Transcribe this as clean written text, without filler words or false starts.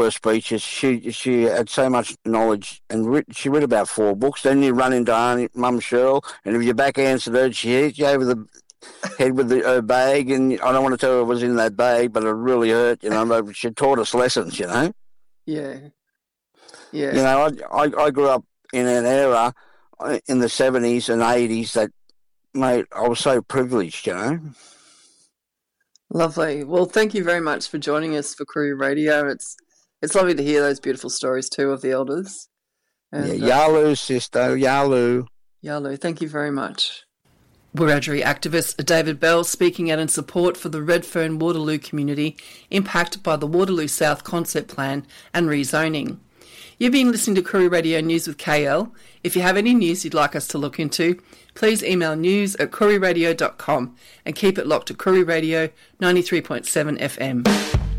her speeches. She had so much knowledge, and she read about 4 books. Then you run into Mum Cheryl, and if you backhanded her, she hit you over the head with her bag, and I don't want to tell her it was in that bag, but it really hurt, but she taught us lessons, Yeah. Yeah. I grew up in an era in the 70s and 80s that, mate, I was so privileged, Lovely. Well, thank you very much for joining us for Koori Radio. It's lovely to hear those beautiful stories too of the elders. And, Yalu, sister, Yalu. Yalu, thank you very much. Wiradjuri activist David Bell speaking out in support for the Redfern Waterloo community impacted by the Waterloo South Concept Plan and rezoning. You've been listening to Koori Radio News with KL. If you have any news you'd like us to look into, please email news@kooriradio.com and keep it locked to Koori Radio 93.7 FM.